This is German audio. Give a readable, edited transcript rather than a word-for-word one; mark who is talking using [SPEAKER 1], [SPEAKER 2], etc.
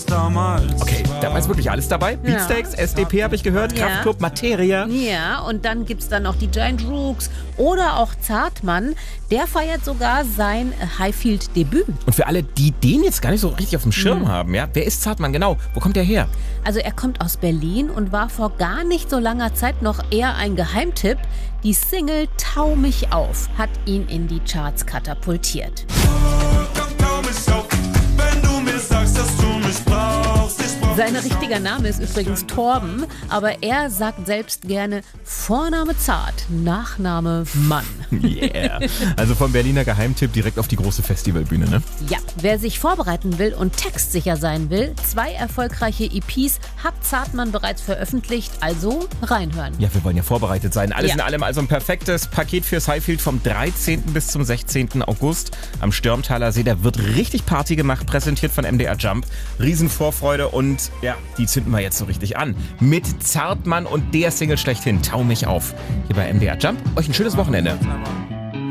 [SPEAKER 1] damals.
[SPEAKER 2] Okay, da ist wirklich alles dabei. Beatsteaks, SDP habe ich gehört, Kraftklub, Materia.
[SPEAKER 3] Ja, und dann gibt's dann noch die Giant Rooks oder auch Zartmann. Der feiert sogar sein Highfield-Debüt.
[SPEAKER 2] Und für alle, die den jetzt gar nicht so richtig auf dem Schirm haben, ja, wer ist Zartmann genau? Wo kommt der her?
[SPEAKER 3] Also er kommt aus Berlin und war vor gar nicht so langer Zeit noch eher ein Geheimtipp. Die Single Tau mich auf hat ihn in die Charts katapultiert.
[SPEAKER 1] Tau mich auf, wenn du mir sagst, dass du mich brauchst.
[SPEAKER 3] Sein richtiger Name ist übrigens Torben, aber er sagt selbst gerne Vorname Zart, Nachname Mann.
[SPEAKER 2] Yeah. Also vom Berliner Geheimtipp direkt auf die große Festivalbühne, ne?
[SPEAKER 3] Ja, wer sich vorbereiten will und textsicher sein will, 2 erfolgreiche EPs hat Zartmann bereits veröffentlicht, also reinhören.
[SPEAKER 2] Ja, wir wollen ja vorbereitet sein. Alles
[SPEAKER 3] Ja.
[SPEAKER 2] in allem also ein perfektes Paket fürs Highfield vom 13. bis zum 16. August am Stürmtaler See. Da wird richtig Party gemacht, präsentiert von MDR Jump. Riesenvorfreude und ja, die zünden wir jetzt so richtig an. Mit Zartmann und der Single schlechthin, Tau mich auf. Hier bei MDR Jump. Euch ein schönes Wochenende.